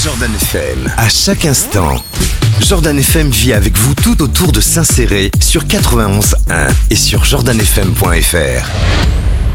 Jordan FM, à chaque instant. Jordan FM vit avec vous tout autour de Saint-Céré sur 91.1 et sur jordanfm.fr.